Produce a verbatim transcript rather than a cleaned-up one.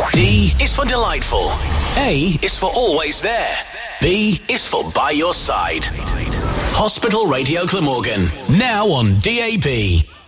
D is for delightful. A is for always there. B is for by your side. Hospital Radio Glamorgan, now on D A B.